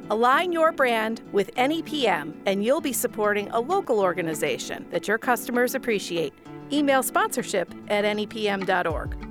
Align your brand with NEPM, and you'll be supporting a local organization that your customers appreciate. Email sponsorship@nepm.org.